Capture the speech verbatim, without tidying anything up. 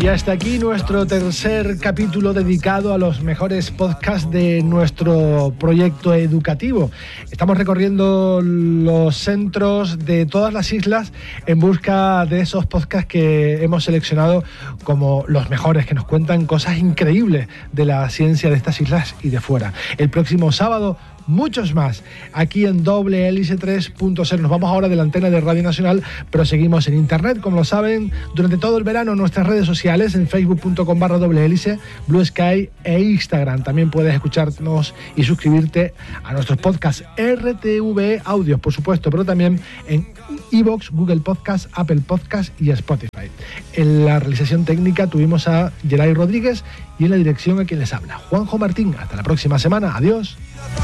Y hasta aquí nuestro tercer capítulo dedicado a los mejores podcasts de nuestro proyecto educativo. Estamos recorriendo los centros de todas las islas en busca de esos podcasts que hemos seleccionado como los mejores, que nos cuentan cosas increíbles de la ciencia de estas islas y de fuera. El próximo sábado, muchos más, aquí en doble hélice tres punto cero. Nos vamos ahora de la antena de Radio Nacional, pero seguimos en internet, como lo saben, durante todo el verano en nuestras redes sociales, en facebook punto com barra doble hélice, Blue Sky e Instagram. También puedes escucharnos y suscribirte a nuestros podcasts R T V Audios, por supuesto, pero también en iVoox, Google Podcast, Apple Podcast y Spotify. En la realización técnica tuvimos a Geray Rodríguez y en la dirección a quien les habla, Juanjo Martín. Hasta la próxima semana. Adiós.